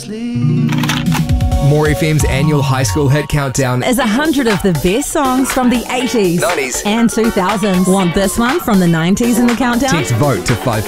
More FM's annual high school hit countdown is 100 of the best songs from the 80s, 90s and 2000s. Want this one from the 90s in the countdown? Text VOTE to 5